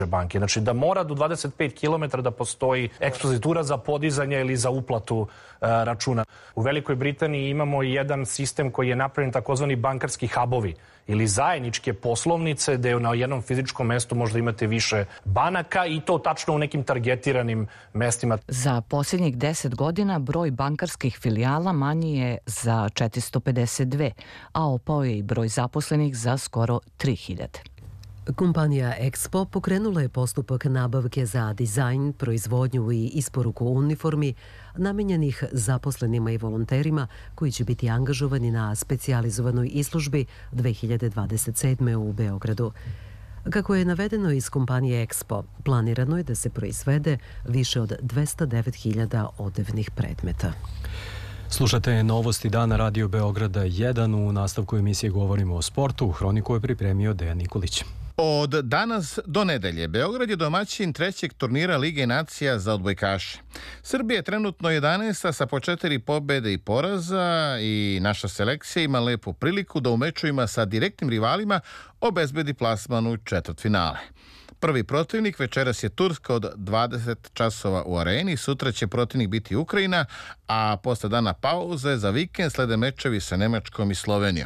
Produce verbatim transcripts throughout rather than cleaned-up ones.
banke. Znači da mora do dvadeset pet kilometara da postoji ekspozitura za podizanje ili za uplatu e, računa. U Velikoj Britaniji imamo jedan sistem koji je napravljen takozvani bankarski hubovi ili zajedničke poslovnice gde na jednom fizičkom mestu možda imate više banaka i to tačno u nekim targetiranim mestima. Za posljednjih deset godina broj bankarskih filijala manji je za četiristo pedeset dve, a opao je i broj zaposlenih za skoro tri hiljade. Kompanija Expo pokrenula je postupak nabavke za dizajn, proizvodnju i isporuku uniformi namenjenih zaposlenima i volonterima koji će biti angažovani na specijalizovanoj izložbi dve hiljade dvadeset sedme. u Beogradu. Kako je navedeno iz kompanije Expo, planirano je da se proizvede više od dvesta devet hiljada odevnih predmeta. Slušate novosti dana Radio Beograda jedan. U nastavku emisije govorimo o sportu. Hroniku je pripremio Dejan Nikolić. Od danas do nedelje Beograd je domaćin trećeg turnira Lige nacija za odbojkaše. Srbija je trenutno jedanaesta sa po četiri pobede i poraza i naša selekcija ima lepu priliku da u mečovima sa direktnim rivalima obezbedi plasman u četvrtfinale. Prvi protivnik večeras je Turska od dvadeset časova u Areni, sutra će protivnik biti Ukrajina, a posle dana pauze za vikend slede mečevi sa Nemačkom i Slovenijom.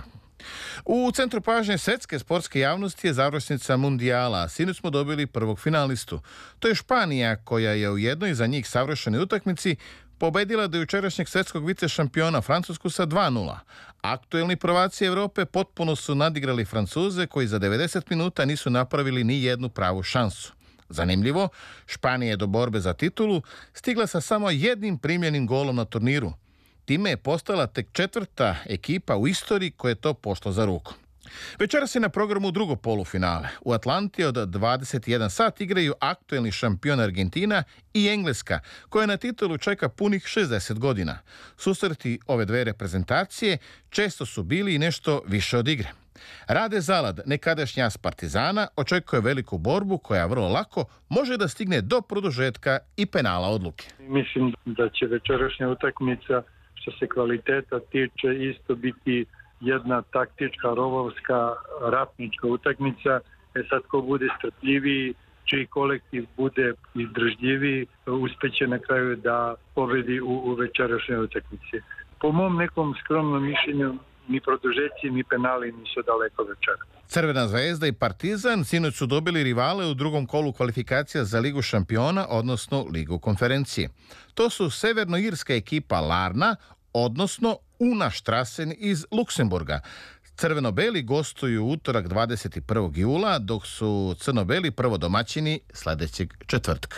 U centru pažnje svetske sportske javnosti je završnica Mundijala. Sinoć smo dobili prvog finalistu. To je Španija koja je u jednoj za njih savršenoj utakmici pobedila do jučerašnjeg svetskog vice šampiona Francusku sa dva nula. Aktuelni prvaci Evrope potpuno su nadigrali Francuze koji za devedeset minuta nisu napravili ni jednu pravu šansu. Zanimljivo, Španija je do borbe za titulu stigla sa samo jednim primljenim golom na turniru. Time je postala tek četvrta ekipa u istoriji koja je to pošla za rukom. Večeras je na programu drugo polufinale. U Atlanti od dvadeset jedan sat igraju aktuelni šampion Argentina i Engleska, koja na titulu čeka punih šezdeset godina. Susreti ove dve reprezentacije često su bili i nešto više od igre. Rade Zalad, nekadašnji as Partizana, očekuje veliku borbu koja vrlo lako može da stigne do produžetka i penala odluke. Mislim da će večerašnja utakmica što se kvaliteta tiče isto biti jedna taktička, rovovska, ratnička utakmica. E sad ko bude strpljiviji, čiji kolektiv bude izdržljiviji, uspeće na kraju da pobedi u, u večerašnjoj utakmici. Po mom nekom skromnom mišljenju ni produžeci ni penali nisu daleko večera. Crvena zvezda i Partizan sinoć su dobili rivale u drugom kolu kvalifikacija za Ligu šampiona, odnosno Ligu konferencije. To su severnoirska ekipa Larna, odnosno Una Strassen iz Luksemburga. Crveno-beli gostuju utorak dvadeset prvog jula, dok su crno-beli prvo domaćini sledećeg četvrtka.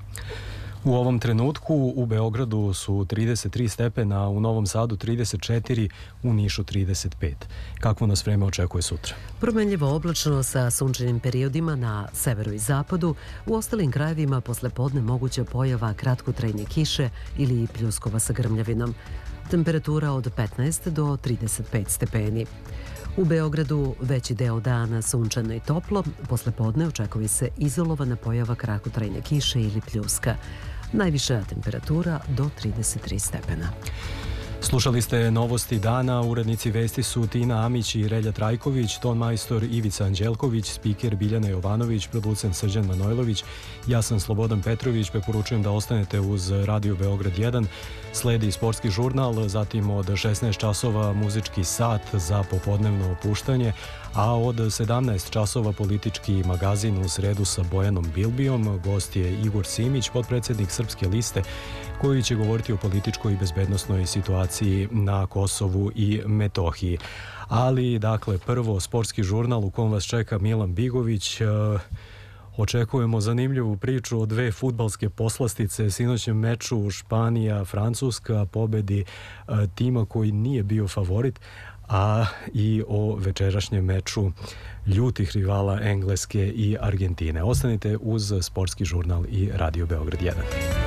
U ovom trenutku u Beogradu su trideset tri stepena, u Novom Sadu trideset četiri, u Nišu trideset pet. Kakvo nas vreme očekuje sutra? Promenljivo oblačno sa sunčanim periodima na severu i zapadu, u ostalim krajevima posle podne moguća pojava kratkotrajne kiše ili pljuskova sa grmljavinom. Temperatura od petnaest do trideset pet stepeni. U Beogradu veći deo dana sunčano i toplo, posle podne očekuje se izolovana pojava kratkotrajne kiše ili pljuska. Najviša temperatura do trideset tri stepena. Slušali ste novosti dana, urednici vesti su Tina Amić i Relja Trajković, ton majstor Ivica Anđelković, spiker Biljana Jovanović, producent Srđan Manojlović. Ja sam Slobodan Petrović, preporučujem da ostanete uz Radio Beograd jedan. Sledi sportski žurnal, zatim od šesnaest časova muzički sat za popodnevno opuštanje, a od sedamnaest časova politički magazin u sredu sa Bojanom Bilbijom. Gost je Igor Simić, potpredsjednik Srpske liste, koji će govoriti o političkoj i bezbednosnoj situaciji na Kosovu i Metohiji. Ali, dakle, prvo sportski žurnal u kom vas čeka Milan Bigović. Očekujemo zanimljivu priču o dve fudbalske poslastice, sinoćem meču Španija-Francuska, pobedi tima koji nije bio favorit, a i o večerašnjem meču ljutih rivala Engleske i Argentine. Ostanite uz sportski žurnal i Radio Beograd jedan.